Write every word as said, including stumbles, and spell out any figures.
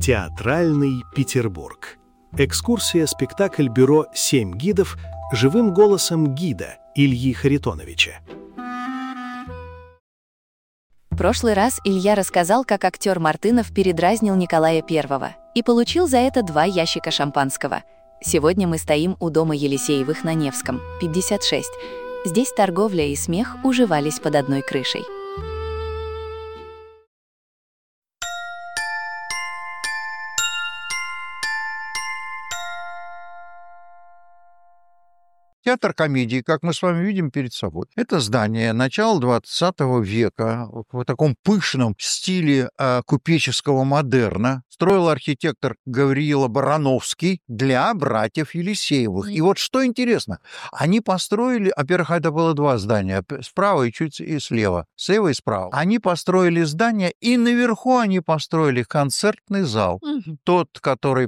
Театральный Петербург. Экскурсия-спектакль бюро «Семь гидов» живым голосом гида Ильи Харитоновича. В прошлый раз Илья рассказал, как актер Мартынов передразнил Николая Первого и получил за это два ящика шампанского. Сегодня мы стоим у дома Елисеевых на Невском, пятьдесят шесть. Здесь торговля и смех уживались под одной крышей. Театр комедии, как мы с вами видим перед собой, это здание начала двадцатого века в таком пышном стиле э, купеческого модерна. Строил архитектор Гавриила Барановский для братьев Елисеевых. И вот что интересно, они построили, во-первых, это было два здания, справа и чуть и слева, слева и справа. Они построили здание, и наверху они построили концертный зал. Угу. Тот, который